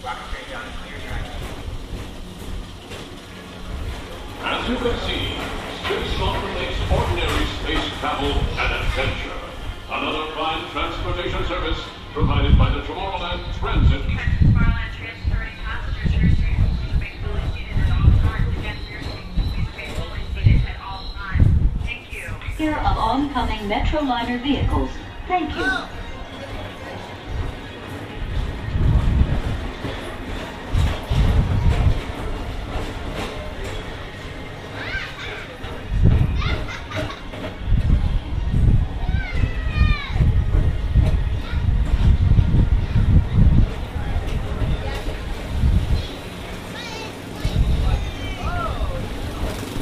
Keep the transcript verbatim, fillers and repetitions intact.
As you can see, Space Mountain makes ordinary space travel an adventure. Another fine transportation service provided by the Tomorrowland Transit. Tomorrowland transferring passengers here soon. Please remain fully seated at all times. Again, here soon. Please remain fully seated at all times. Thank you. Clear of oncoming Metroliner vehicles. Thank you.